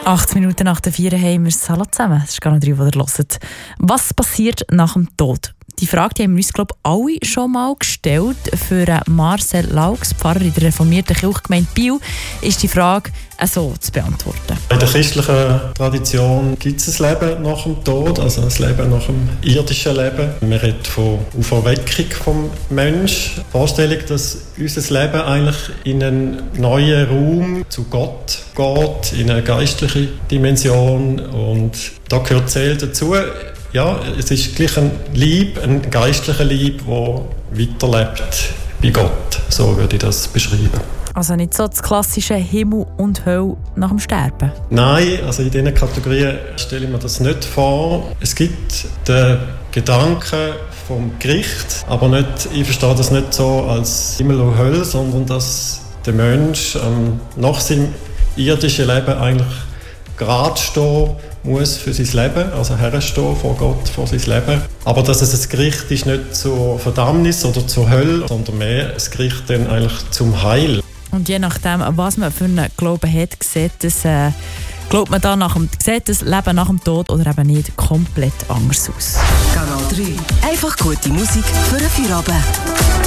8 Minuten nach der 4 haben wir es. Hallo zusammen, das ist gar nicht 3, die ihr hört. Was passiert nach dem Tod? Die Frage die haben wir uns, glaube ich, alle schon mal gestellt. Für Marcel Laux, Pfarrer in der reformierten Kirchgemeinde Biel, ist die Frage so zu beantworten. In der christlichen Tradition gibt es ein Leben nach dem Tod, also ein Leben nach dem irdischen Leben. Man redet von Auferweckung vom Menschen. Die Vorstellung, dass unser Leben eigentlich in einen neuen Raum zu Gott geht, in eine geistliche Dimension. Und da gehört die Seele dazu. Ja, es ist gleich ein geistlicher Leib, der weiterlebt bei Gott. So würde ich das beschreiben. Also nicht so das klassische Himmel und Hölle nach dem Sterben? Nein, also in diesen Kategorien stelle ich mir das nicht vor. Es gibt den Gedanken vom Gericht, aber nicht, ich verstehe das nicht so als Himmel und Hölle, sondern dass der Mensch nach seinem irdischen Leben eigentlich gerade stehen muss für sein Leben, also herstehen vor Gott, vor sein Leben. Aber dass es ein Gericht ist, nicht zur Verdammnis oder zur Hölle, sondern mehr ein Gericht dann eigentlich zum Heil. Und je nachdem, was man für einen Glauben hat, glaubt man da sieht das Leben nach dem Tod oder eben nicht komplett anders aus. Kanal 3. Einfach gute Musik für einen Feierabend.